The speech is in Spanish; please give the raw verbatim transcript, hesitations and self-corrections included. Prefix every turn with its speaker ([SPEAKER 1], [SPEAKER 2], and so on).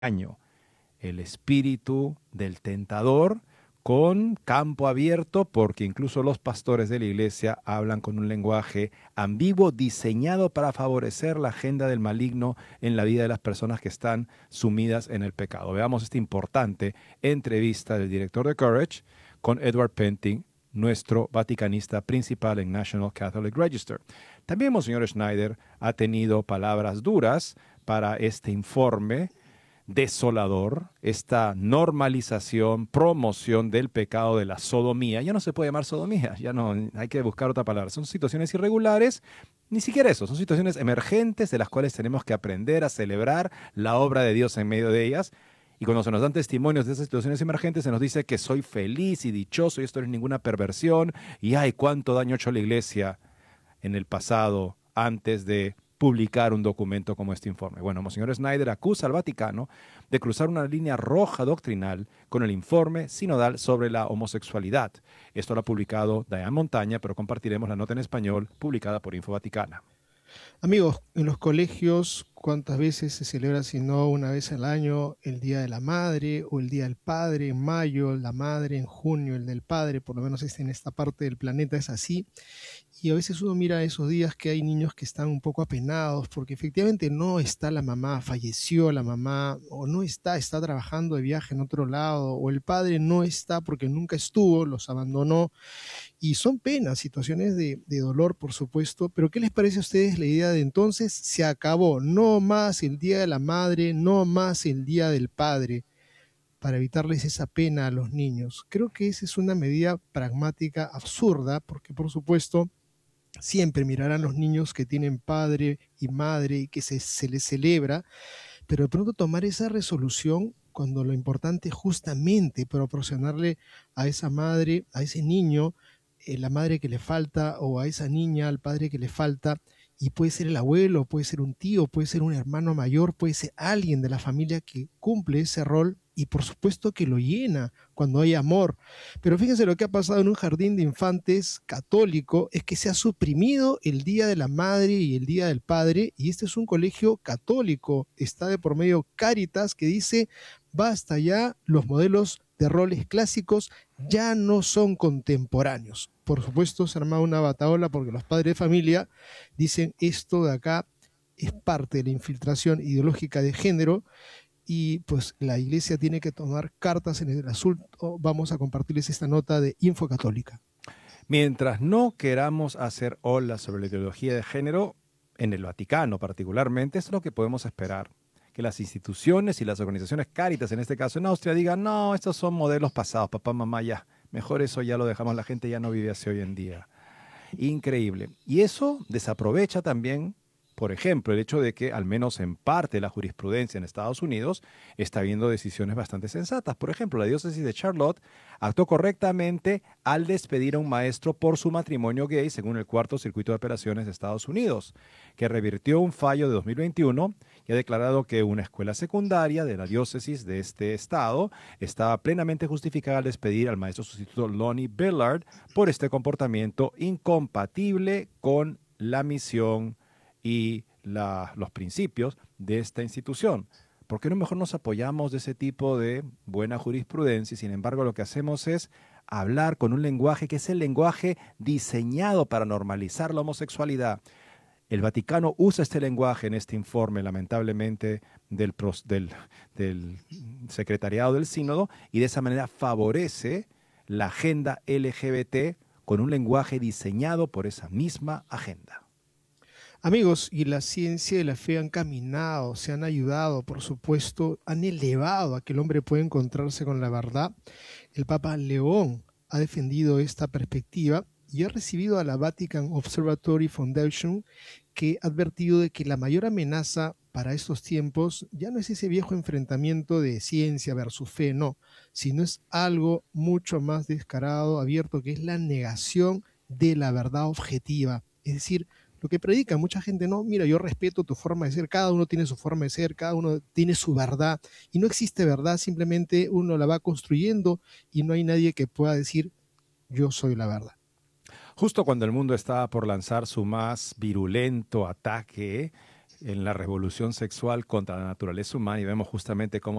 [SPEAKER 1] año. El espíritu del tentador con campo abierto, porque incluso los pastores de la iglesia hablan con un lenguaje ambiguo diseñado para favorecer la agenda del maligno en la vida de las personas que están sumidas en el pecado. Veamos esta importante entrevista del director de Courage con Edward Penting, nuestro vaticanista principal en National Catholic Register. También Monseñor Schneider ha tenido palabras duras para este informe desolador, esta normalización, promoción del pecado de la sodomía. Ya no se puede llamar sodomía, ya no, hay que buscar otra palabra. Son situaciones irregulares, ni siquiera eso, son situaciones emergentes de las cuales tenemos que aprender a celebrar la obra de Dios en medio de ellas. Y cuando se nos dan testimonios de esas situaciones emergentes, se nos dice que soy feliz y dichoso y esto no es ninguna perversión. Y ay, cuánto daño ha hecho la iglesia en el pasado antes de publicar un documento como este informe. Bueno, Monseñor Schneider acusa al Vaticano de cruzar una línea roja doctrinal con el informe sinodal sobre la homosexualidad. Esto lo ha publicado Diane Montaña, pero compartiremos la nota en español publicada por Info Vaticana.
[SPEAKER 2] Amigos, en los colegios, ¿cuántas veces se celebra, si no una vez al año, el Día de la Madre o el Día del Padre? En mayo, la Madre; en junio, el del Padre, por lo menos en esta parte del planeta es así. Y a veces uno mira esos días que hay niños que están un poco apenados porque efectivamente no está la mamá, falleció la mamá, o no está, está trabajando de viaje en otro lado, o el padre no está porque nunca estuvo, los abandonó. Y son penas, situaciones de, de dolor, por supuesto, pero ¿qué les parece a ustedes la idea de entonces? Se acabó, no más el Día de la Madre, no más el Día del Padre, para evitarles esa pena a los niños. Creo que esa es una medida pragmática absurda, porque por supuesto siempre mirarán los niños que tienen padre y madre y que se, se les celebra, pero de pronto tomar esa resolución cuando lo importante es justamente proporcionarle a esa madre, a ese niño, eh, la madre que le falta, o a esa niña, al padre que le falta, y puede ser el abuelo, puede ser un tío, puede ser un hermano mayor, puede ser alguien de la familia que cumple ese rol y por supuesto que lo llena cuando hay amor. Pero fíjense lo que ha pasado en un jardín de infantes católico, es que se ha suprimido el Día de la Madre y el Día del Padre, y este es un colegio católico, está de por medio Cáritas, que dice, basta ya, los modelos de roles clásicos ya no son contemporáneos. Por supuesto se arma una batahola porque los padres de familia dicen, esto de acá es parte de la infiltración ideológica de género, y pues la iglesia tiene que tomar cartas en el asunto. Vamos a compartirles esta nota de Info Católica.
[SPEAKER 1] Mientras no queramos hacer olas sobre la ideología de género, en el Vaticano particularmente, es lo que podemos esperar. Que las instituciones y las organizaciones Cáritas, en este caso en Austria, digan, no, estos son modelos pasados, papá, mamá, ya, mejor eso ya lo dejamos, la gente ya no vive así hoy en día. Increíble. Y eso desaprovecha también, por ejemplo, el hecho de que al menos en parte la jurisprudencia en Estados Unidos está viendo decisiones bastante sensatas. Por ejemplo, la diócesis de Charlotte actuó correctamente al despedir a un maestro por su matrimonio gay, según el cuarto circuito de apelaciones de Estados Unidos, que revirtió un fallo de dos mil veintiuno y ha declarado que una escuela secundaria de la diócesis de este estado estaba plenamente justificada al despedir al maestro sustituto Lonnie Billard por este comportamiento incompatible con la misión y la, los principios de esta institución. ¿Por qué no mejor nos apoyamos de ese tipo de buena jurisprudencia? Y sin embargo, lo que hacemos es hablar con un lenguaje que es el lenguaje diseñado para normalizar la homosexualidad. El Vaticano usa este lenguaje en este informe, lamentablemente, del, del, del Secretariado del Sínodo, y de esa manera favorece la agenda L G B T con un lenguaje diseñado por esa misma agenda.
[SPEAKER 2] Amigos, y la ciencia y la fe han caminado, se han ayudado, por supuesto, han elevado a que el hombre pueda encontrarse con la verdad. El Papa León ha defendido esta perspectiva y ha recibido a la Vatican Observatory Foundation, que ha advertido de que la mayor amenaza para estos tiempos ya no es ese viejo enfrentamiento de ciencia versus fe, no, sino es algo mucho más descarado, abierto, que es la negación de la verdad objetiva. Es decir, lo que predica mucha gente, no, mira, yo respeto tu forma de ser, cada uno tiene su forma de ser, cada uno tiene su verdad, y no existe verdad, simplemente uno la va construyendo y no hay nadie que pueda decir, yo soy la verdad.
[SPEAKER 1] Justo cuando el mundo estaba por lanzar su más virulento ataque en la revolución sexual contra la naturaleza humana y vemos justamente cómo